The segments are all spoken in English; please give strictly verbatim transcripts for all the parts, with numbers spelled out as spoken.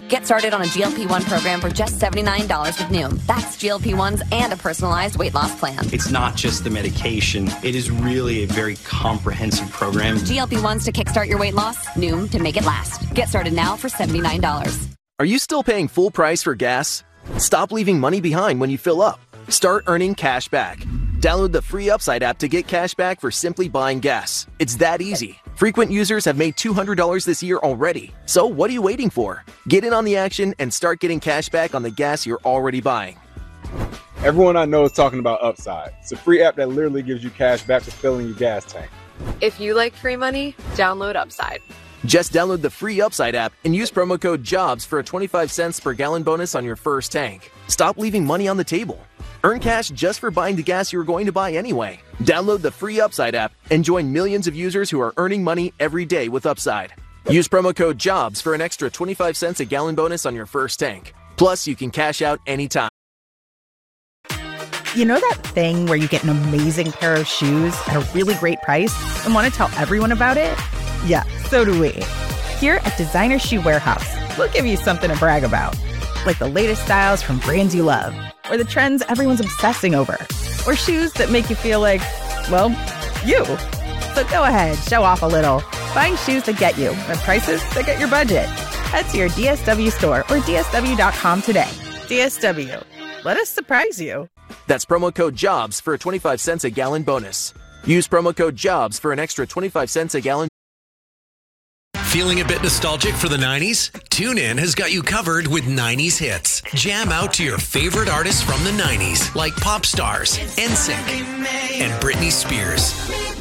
Get started on a G L P one program for just seventy-nine dollars with Noom. That's G L P ones and a personalized weight loss plan. It's not just the medication. It is really a very comprehensive program. G L P ones to kickstart your weight loss. Noom to make it last. Get started now for seventy-nine dollars. Are you still paying full price for gas? Stop leaving money behind when you fill up. Start earning cash back. Download the free Upside app to get cash back for simply buying gas. It's that easy. Frequent users have made two hundred dollars this year already. So what are you waiting for? Get in on the action and start getting cash back on the gas you're already buying. Everyone I know is talking about Upside. It's a free app that literally gives you cash back for filling your gas tank. If you like free money, download Upside. Just download the free Upside app and use promo code JOBS for a twenty-five cents per gallon bonus on your first tank. Stop leaving money on the table. Earn cash just for buying the gas you're going to buy anyway. Download the free Upside app and join millions of users who are earning money every day with Upside. Use promo code JOBS for an extra twenty-five cents a gallon bonus on your first tank. Plus, you can cash out anytime. You know that thing where you get an amazing pair of shoes at a really great price and want to tell everyone about it? Yeah, so do we. Here at Designer Shoe Warehouse, we'll give you something to brag about. Like the latest styles from brands you love, or the trends everyone's obsessing over, or shoes that make you feel like, well, you. So go ahead, show off a little. Find shoes that get you at prices that get your budget. Head to your D S W store or D S W dot com today. D S W. Let us surprise you. That's promo code JOBS for a twenty-five cents a gallon bonus. Use promo code JOBS for an extra twenty-five cents a gallon. Feeling a bit nostalgic for the nineties? TuneIn has got you covered with nineties hits. Jam out to your favorite artists from the nineties, like pop stars, N Sync, and Britney Spears.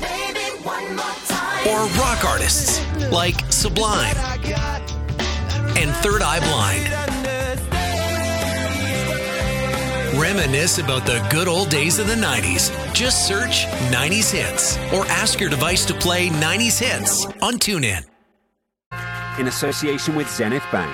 Or rock artists, like Sublime and Third Eye Blind. Reminisce about the good old days of the nineties. Just search nineties hits or ask your device to play nineties hits on TuneIn. In association with Zenith Bank.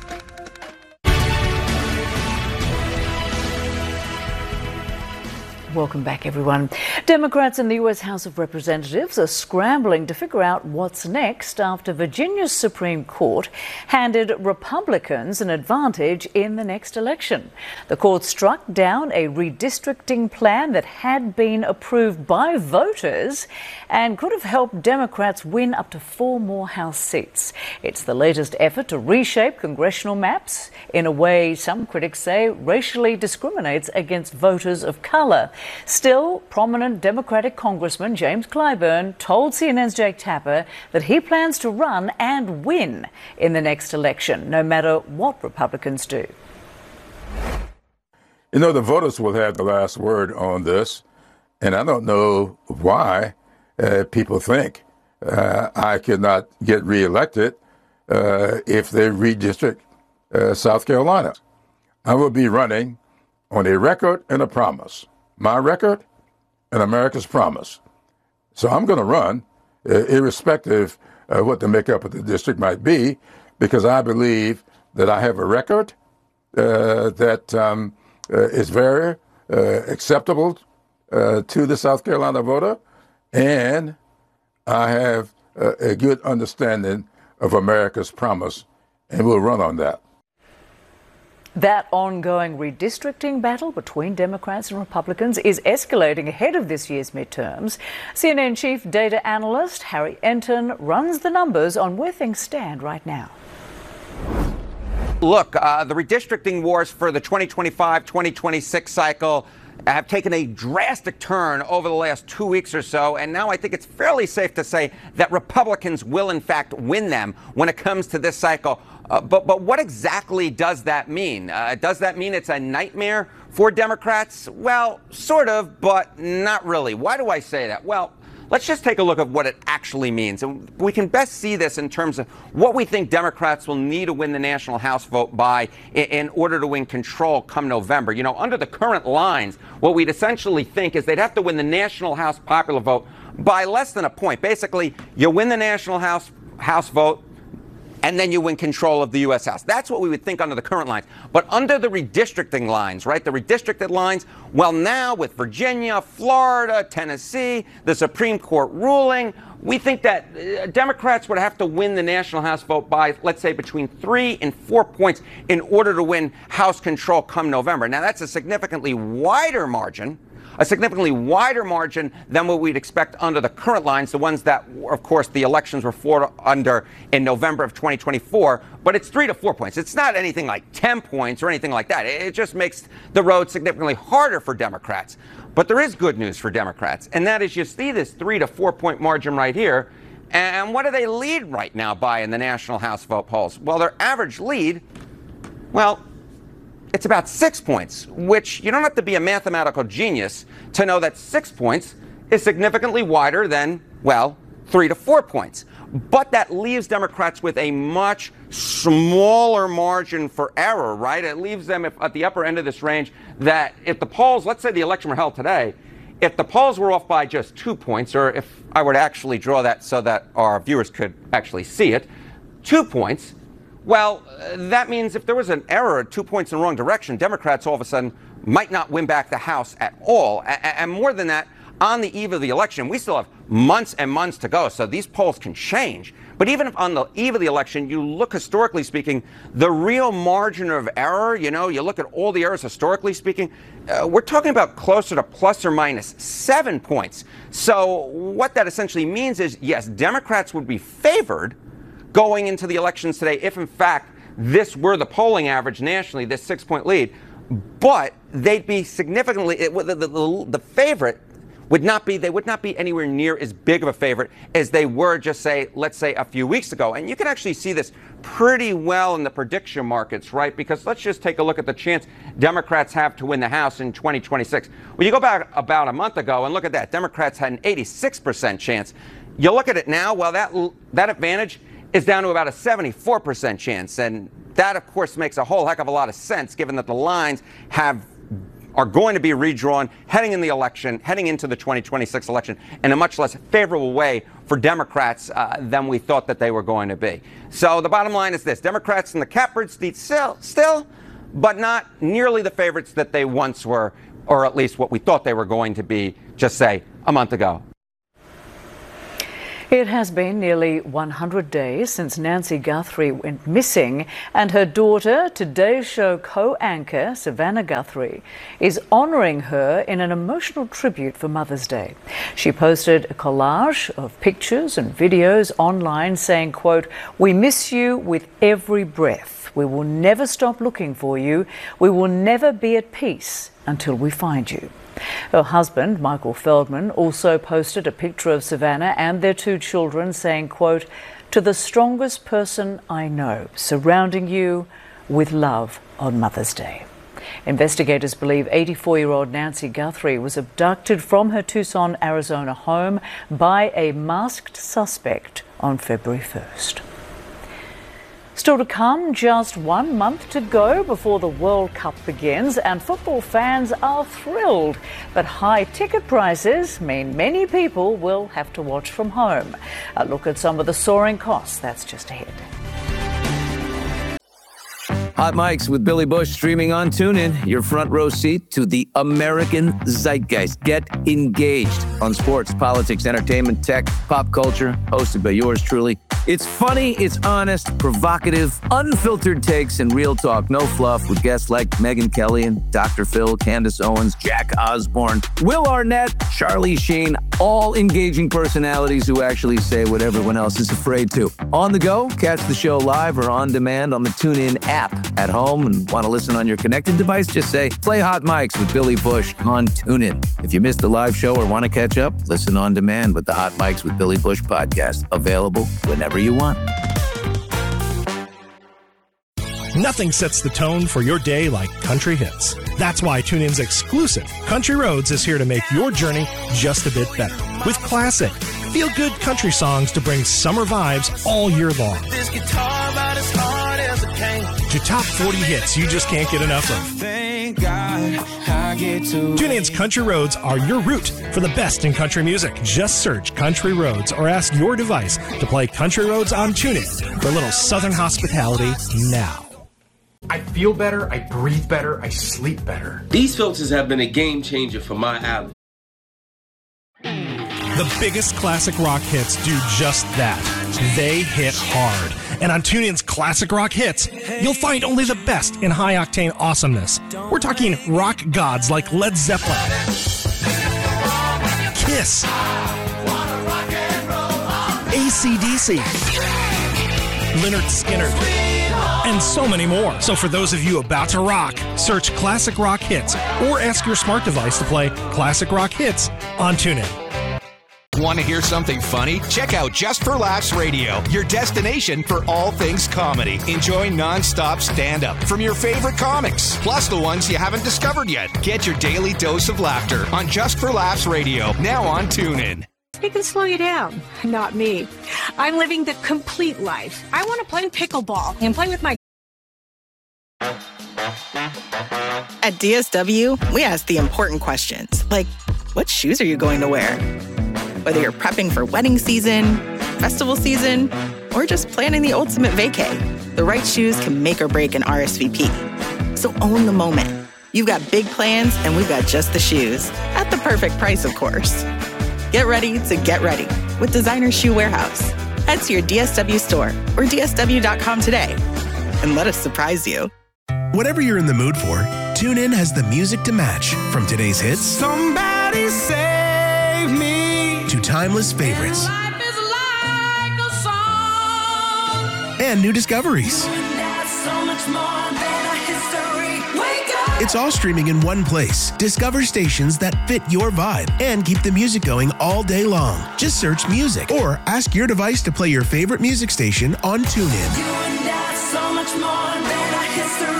Welcome back, everyone. Democrats in the U S House of Representatives are scrambling to figure out what's next after Virginia's Supreme Court handed Republicans an advantage in the next election. The court struck down a redistricting plan that had been approved by voters and could have helped Democrats win up to four more House seats. It's the latest effort to reshape congressional maps in a way some critics say racially discriminates against voters of color. Still, prominent Democratic Congressman James Clyburn told C N N's Jake Tapper that he plans to run and win in the next election, no matter what Republicans do. You know, the voters will have the last word on this, and I don't know why uh, people think uh, I could not get reelected uh, if they redistrict uh, South Carolina. I will be running on a record and a promise. My record and America's promise. So I'm going to run, uh, irrespective of what the makeup of the district might be, because I believe that I have a record uh, that um, uh, is very uh, acceptable uh, to the South Carolina voter, and I have uh, a good understanding of America's promise, and we'll run on that. That ongoing redistricting battle between Democrats and Republicans is escalating ahead of this year's midterms. C N N chief data analyst Harry Enton runs the numbers on where things stand right now. Look, uh, the redistricting wars for the twenty twenty-five twenty twenty-six cycle have taken a drastic turn over the last two weeks or so, and now I think it's fairly safe to say that Republicans will, in fact, win them when it comes to this cycle. Uh, but, but what exactly does that mean? Uh, does that mean it's a nightmare for Democrats? Well, sort of, but not really. Why do I say that? Well, let's just take a look at what it actually means. And we can best see this in terms of what we think Democrats will need to win the national House vote by in, in order to win control come November. You know, under the current lines, what we'd essentially think is they'd have to win the national House popular vote by less than a point. Basically, you win the national House House vote, and then you win control of the U S House. That's what we would think under the current lines. But under the redistricting lines, right, the redistricted lines, well, now with Virginia, Florida, Tennessee, the Supreme Court ruling, we think that uh, Democrats would have to win the national House vote by, let's say, between three and four points in order to win House control come November. Now, that's a significantly wider margin, a significantly wider margin than what we'd expect under the current lines, the ones that, of course, the elections were fought under in November of twenty twenty-four. But it's three to four points. It's not anything like ten points or anything like that. It just makes the road significantly harder for Democrats. But there is good news for Democrats, and that is you see this three to four point margin right here. And what do they lead right now by in the national House vote polls? Well, their average lead, well, it's about six points, which you don't have to be a mathematical genius to know that six points is significantly wider than, well, three to four points. But that leaves Democrats with a much smaller margin for error, right? It leaves them if, at the upper end of this range that if the polls, let's say the election were held today, if the polls were off by just two points, or if I were to actually draw that so that our viewers could actually see it, two points, well, uh, that means if there was an error, two points in the wrong direction, Democrats all of a sudden might not win back the House at all. A- and more than that, on the eve of the election, we still have months and months to go, so these polls can change. But even if on the eve of the election, you look historically speaking, the real margin of error, you know, you look at all the errors historically speaking, uh, we're talking about closer to plus or minus seven points. So what that essentially means is, yes, Democrats would be favored going into the elections today if, in fact, this were the polling average nationally, this six-point lead. But they'd be significantly, it, the, the, the, the favorite would not be, they would not be anywhere near as big of a favorite as they were just, say, let's say a few weeks ago. And you can actually see this pretty well in the prediction markets, right? Because let's just take a look at the chance Democrats have to win the House in twenty twenty-six. Well, you go back about a month ago and look at that. Democrats had an eighty-six percent chance. You look at it now, well, that that advantage is down to about a seventy-four percent chance. And that, of course, makes a whole heck of a lot of sense, given that the lines have are going to be redrawn heading in the election, heading into the twenty twenty-six election in a much less favorable way for Democrats uh, than we thought that they were going to be. So the bottom line is this. Democrats in the catbird seat still, still, but not nearly the favorites that they once were, or at least what we thought they were going to be, just say, a month ago. It has been nearly one hundred days since Nancy Guthrie went missing, and her daughter, Today Show co-anchor Savannah Guthrie, is honouring her in an emotional tribute for Mother's Day. She posted a collage of pictures and videos online saying, quote, "We miss you with every breath. We will never stop looking for you. We will never be at peace until we find you." Her husband, Michael Feldman, also posted a picture of Savannah and their two children saying, quote, "To the strongest person I know, surrounding you with love on Mother's Day." Investigators believe eighty-four-year-old Nancy Guthrie was abducted from her Tucson, Arizona home by a masked suspect on February first. Still to come, just one month to go before the World Cup begins, and football fans are thrilled. But high ticket prices mean many people will have to watch from home. A look at some of the soaring costs, that's just ahead. Hot Mics with Billy Bush streaming on TuneIn. Your front row seat to the American zeitgeist. Get engaged on sports, politics, entertainment, tech, pop culture, hosted by yours truly. It's funny, it's honest, provocative, unfiltered takes, and real talk. No fluff with guests like Megyn Kelly and Doctor Phil, Candace Owens, Jack Osborne, Will Arnett, Charlie Sheen, all engaging personalities who actually say what everyone else is afraid to. On the go, catch the show live or on demand on the TuneIn app. At home and want to listen on your connected device, just say, play Hot Mics with Billy Bush on TuneIn. If you missed the live show or want to catch up, listen on demand with the Hot Mics with Billy Bush podcast. Available whenever you want. Nothing sets the tone for your day like country hits. That's why TuneIn's exclusive Country Roads is here to make your journey just a bit better. With classic, feel-good country songs to bring summer vibes all year long. This guitar about as hard as it came. To top forty hits you just can't get enough of. thank God I get to. TuneIn's Country Roads are your route for the best in country music. Just search Country Roads or ask your device to play Country Roads on TuneIn for a little Southern hospitality now. I feel better, I breathe better, I sleep better. These filters have been a game changer for my allergies. The biggest classic rock hits do just that. They hit hard. And on TuneIn's Classic Rock Hits, you'll find only the best in high-octane awesomeness. We're talking rock gods like Led Zeppelin, Kiss, A C D C, Lynyrd Skynyrd, and so many more. So for those of you about to rock, search Classic Rock Hits or ask your smart device to play Classic Rock Hits on TuneIn. Want to hear something funny? Check out Just for Laughs Radio, your destination for all things comedy. Enjoy non-stop stand-up from your favorite comics, plus the ones you haven't discovered yet. Get your daily dose of laughter on Just for Laughs Radio, now on TuneIn. It can slow you down. Not me. I'm living the complete life. I want to play pickleball and play with my... At D S W, we ask the important questions, like, what shoes are you going to wear? Whether you're prepping for wedding season, festival season, or just planning the ultimate vacay, the right shoes can make or break an R S V P. So own the moment. You've got big plans, and we've got just the shoes. At the perfect price, of course. Get ready to get ready with Designer Shoe Warehouse. Head to your D S W store or D S W dot com today and let us surprise you. Whatever you're in the mood for, TuneIn has the music to match. From today's hits, Somebody save me, to timeless favorites, life is like a song. and new discoveries. So much more than a history. Wake up. It's all streaming in one place. Discover stations that fit your vibe and keep the music going all day long. Just search music or ask your device to play your favorite music station on TuneIn. You and I, so much more than a history.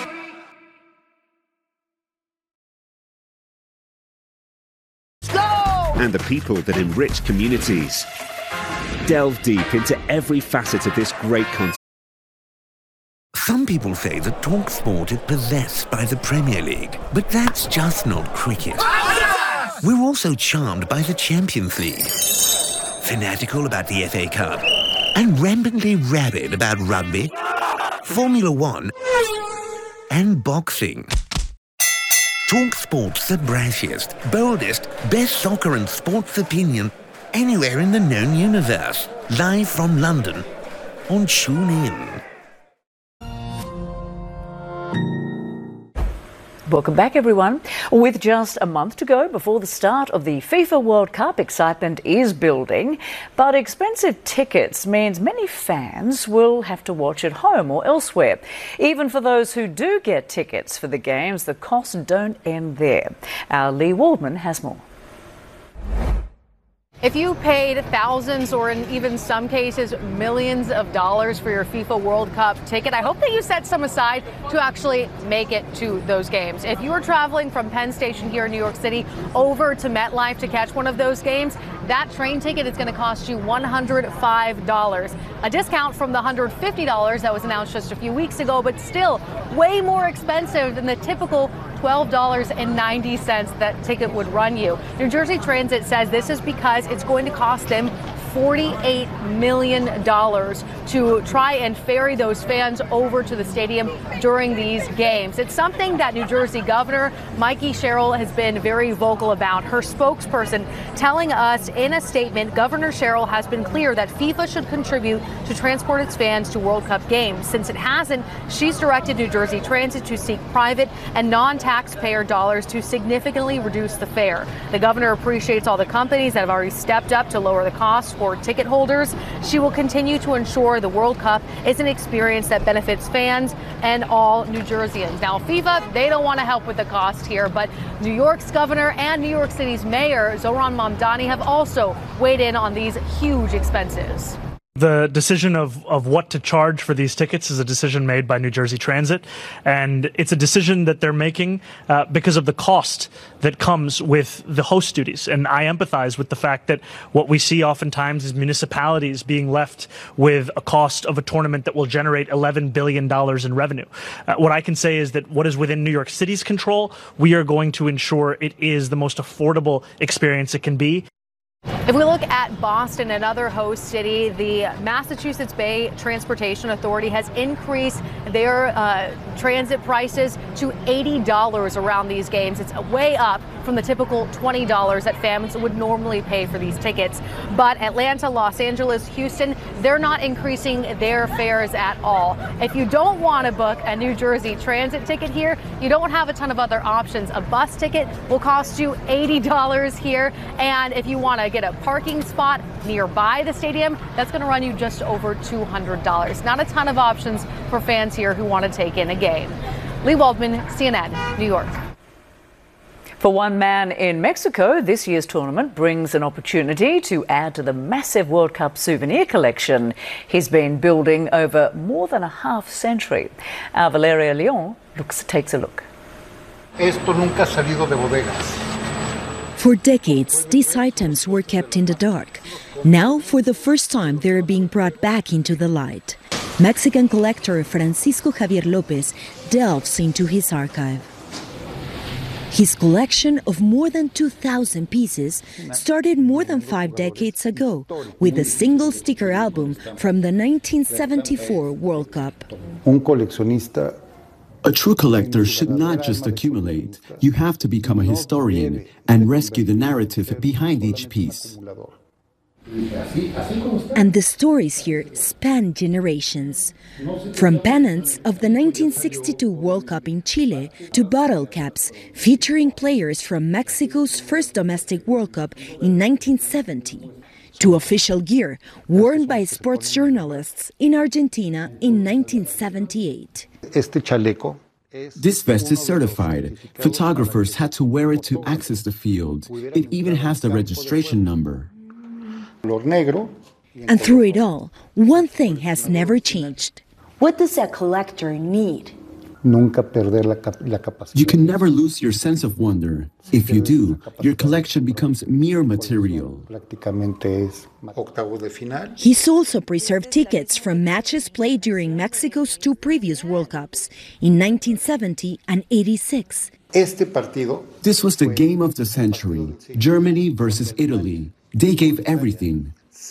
And the people that enrich communities. Delve deep into every facet of this great content. Some people say that TalkSport is possessed by the Premier League, but that's just not cricket. We're also charmed by the Champions League, fanatical about the F A Cup, and rampantly rabid about rugby, Formula One, and boxing. TalkSport's the brashiest, boldest, best soccer and sports opinion anywhere in the known universe. Live from London on TuneIn. Welcome back, everyone. With just a month to go before the start of the FIFA World Cup, excitement is building, but expensive tickets means many fans will have to watch at home or elsewhere. Even for those who do get tickets for the games, the costs don't end there. Our Lee Waldman has more. If you paid thousands or in even some cases millions of dollars for your FIFA World Cup ticket, I hope that you set some aside to actually make it to those games. If you are traveling from Penn Station here in New York City over to MetLife to catch one of those games, that train ticket is going to cost you one hundred five dollars. A discount from the one hundred fifty dollars that was announced just a few weeks ago, but still way more expensive than the typical twelve dollars and ninety cents that ticket would run you. New Jersey Transit says this is because it's going to cost them forty-eight million dollars to try and ferry those fans over to the stadium during these games. It's something that New Jersey Governor Mikey Sherrill has been very vocal about. Her spokesperson telling us in a statement, Governor Sherrill has been clear that FIFA should contribute to transport its fans to World Cup games. Since it hasn't, she's directed New Jersey Transit to seek private and non-taxpayer dollars to significantly reduce the fare. The governor appreciates all the companies that have already stepped up to lower the costs for ticket holders. She will continue to ensure the World Cup is an experience that benefits fans and all New Jerseyans. Now, FIFA, they don't want to help with the cost here, but New York's governor and New York City's mayor, Zohran Mamdani, have also weighed in on these huge expenses. The decision of, of what to charge for these tickets is a decision made by New Jersey Transit, and it's a decision that they're making uh, because of the cost that comes with the host duties. And I empathize with the fact that what we see oftentimes is municipalities being left with a cost of a tournament that will generate eleven billion dollars in revenue. Uh, what I can say is that what is within New York City's control, we are going to ensure it is the most affordable experience it can be. If we look at Boston, another host city, the Massachusetts Bay Transportation Authority has increased their uh, transit prices to eighty dollars around these games. It's way up from the typical twenty dollars that fans would normally pay for these tickets. But Atlanta, Los Angeles, Houston, they're not increasing their fares at all. If you don't want to book a New Jersey Transit ticket here, you don't have a ton of other options. A bus ticket will cost you eighty dollars here. And if you want to get a parking spot nearby the stadium, that's going to run you just over two hundred dollars. Not a ton of options for fans here who want to take in a game. Lee Waldman, C N N, New York. For one man in Mexico, this year's tournament brings an opportunity to add to the massive World Cup souvenir collection he's been building over more than a half century. Our Valeria Leon looks, takes a look. Esto nunca ha salido de bodegas. For decades, these items were kept in the dark. Now, for the first time, they're being brought back into the light. Mexican collector Francisco Javier Lopez delves into his archive. His collection of more than two thousand pieces started more than five decades ago with a single sticker album from the nineteen seventy-four World Cup. Un coleccionista. A true collector should not just accumulate. You have to become a historian and rescue the narrative behind each piece. And the stories here span generations. From pennants of the nineteen sixty-two World Cup in Chile to bottle caps featuring players from Mexico's first domestic World Cup in nineteen seventy. To official gear worn by sports journalists in Argentina in nineteen seventy-eight. Este chaleco. This vest is certified. Photographers had to wear it to access the field. It even has the registration number. And through it all, one thing has never changed. What does a collector need? You can never lose your sense of wonder. If you do, your collection becomes mere material. He's also preserved tickets from matches played during Mexico's two previous World Cups in nineteen seventy and eighty-six. This was the game of the century. Germany versus Italy. They gave everything.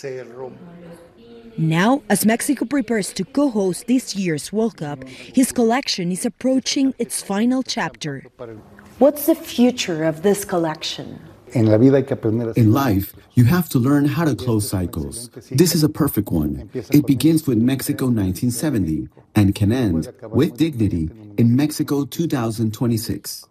Now, as Mexico prepares to co-host this year's World Cup, his collection is approaching its final chapter. What's the future of this collection? In life, you have to learn how to close cycles. This is a perfect one. It begins with Mexico nineteen seventy and can end with dignity in Mexico two thousand twenty-six.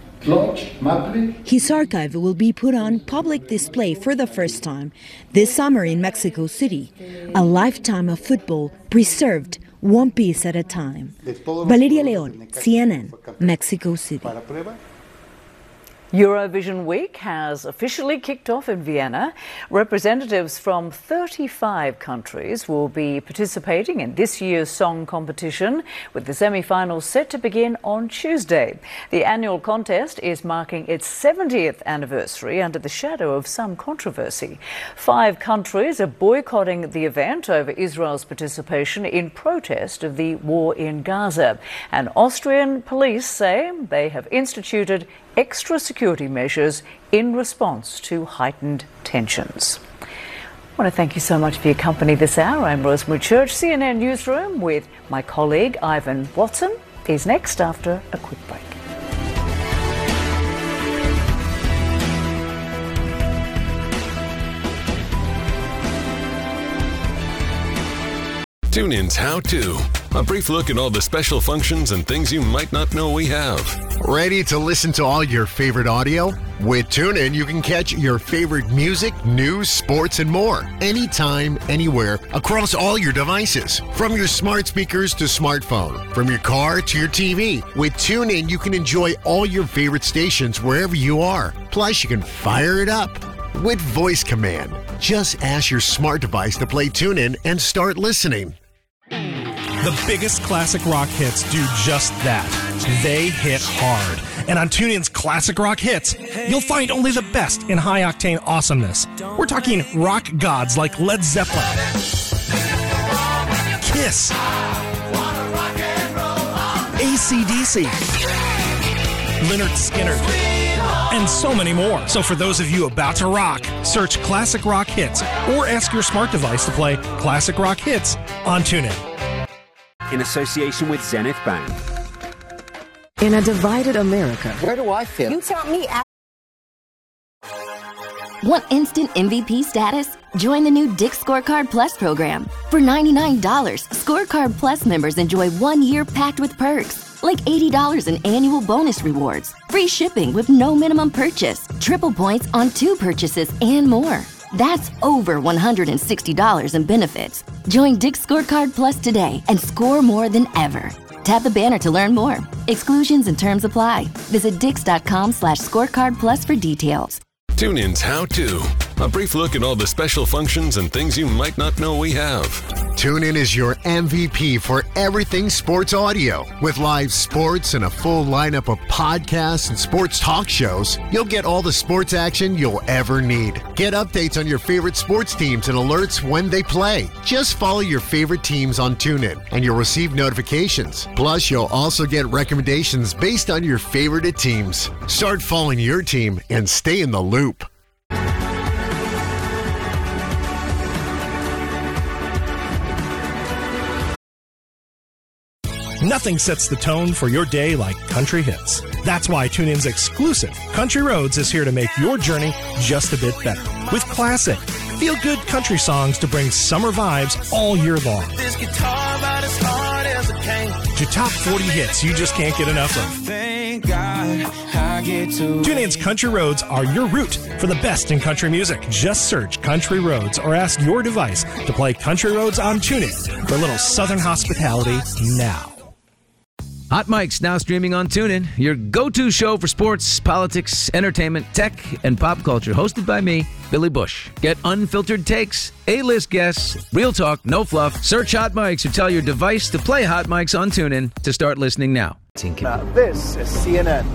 His archive will be put on public display for the first time this summer in Mexico City. A lifetime of football preserved one piece at a time. Valeria Leon, C N N, Mexico City. Eurovision Week has officially kicked off in Vienna. Representatives from thirty-five countries will be participating in this year's song competition, with the semi-finals set to begin on Tuesday. The annual contest is marking its seventieth anniversary under the shadow of some controversy. Five countries are boycotting the event over Israel's participation in protest of the war in Gaza. And Austrian police say they have instituted extra security measures in response to heightened tensions. I want to thank you so much for your company this hour. I'm Rosemary Church. C N N Newsroom with my colleague Ivan Watson is next after a quick break. TuneIn's How To. A brief look at all the special functions and things you might not know we have. Ready to listen to all your favorite audio? With TuneIn, you can catch your favorite music, news, sports, and more. Anytime, anywhere, across all your devices. From your smart speakers to smartphone. From your car to your T V. With TuneIn, you can enjoy all your favorite stations wherever you are. Plus, you can fire it up with voice command. Just ask your smart device to play TuneIn and start listening. The biggest classic rock hits do just that. They hit hard. And on TuneIn's Classic Rock Hits, you'll find only the best in high-octane awesomeness. We're talking rock gods like Led Zeppelin, Kiss, A C D C, Lynyrd Skynyrd, and so many more. So for those of you about to rock, search Classic Rock Hits or ask your smart device to play Classic Rock Hits on TuneIn. In association with Zenith Bank. In a divided America. Where do I fit? You tell me. Want instant M V P status? Join the new Dick's Scorecard Plus program. For ninety-nine dollars, Scorecard Plus members enjoy one year packed with perks, like eighty dollars in annual bonus rewards, free shipping with no minimum purchase, triple points on two purchases, and more. That's over one hundred sixty dollars in benefits. Join Dick's Scorecard Plus today and score more than ever. Tap the banner to learn more. Exclusions and terms apply. Visit dix.com slash scorecard plus for details. TuneIn's How To. A brief look at all the special functions and things you might not know we have. TuneIn is your M V P for everything sports audio. With live sports and a full lineup of podcasts and sports talk shows, you'll get all the sports action you'll ever need. Get updates on your favorite sports teams and alerts when they play. Just follow your favorite teams on TuneIn and you'll receive notifications. Plus, you'll also get recommendations based on your favorite teams. Start following your team and stay in the loop. Nothing sets the tone for your day like country hits. That's why TuneIn's exclusive Country Roads is here to make your journey just a bit better. With classic, feel-good country songs to bring summer vibes all year long. This guitar about as hard as it can. To top forty hits you just can't get enough of. Thank God I get to. TuneIn's Country Roads are your route for the best in country music. Just search Country Roads or ask your device to play Country Roads on TuneIn for a little Southern hospitality now. Hot Mike's now streaming on TuneIn, your go-to show for sports, politics, entertainment, tech, and pop culture. Hosted by me, Billy Bush. Get unfiltered takes, A-list guests, real talk, no fluff. Search Hot Mike's or tell your device to play Hot Mike's on TuneIn to start listening now. Now, this is C N N.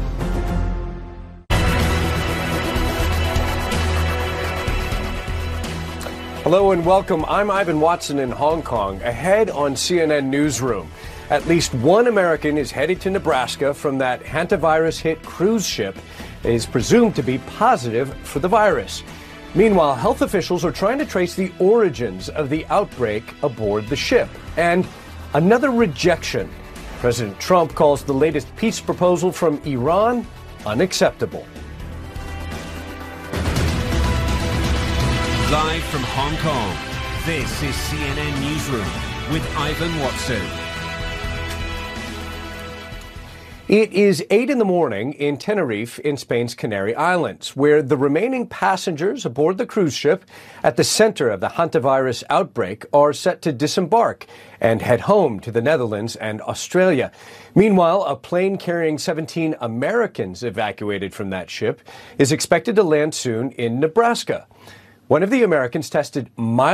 Hello and welcome. I'm Ivan Watson in Hong Kong. Ahead on C N N Newsroom. At least one American is headed to Nebraska from that hantavirus-hit cruise ship that is presumed to be positive for the virus. Meanwhile, health officials are trying to trace the origins of the outbreak aboard the ship. And another rejection. President Trump calls the latest peace proposal from Iran unacceptable. Live from Hong Kong, this is C N N Newsroom with Ivan Watson. It is eight in the morning in Tenerife in Spain's Canary Islands, where the remaining passengers aboard the cruise ship at the center of the hantavirus outbreak are set to disembark and head home to the Netherlands and Australia. Meanwhile, a plane carrying seventeen Americans evacuated from that ship is expected to land soon in Nebraska. One of the Americans tested mild